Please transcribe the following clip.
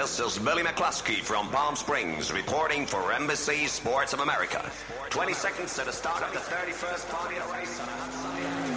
This is Billy McCluskey from Palm Springs reporting for Embassy Sports of America. 20 seconds to the start of the 31st Formula race.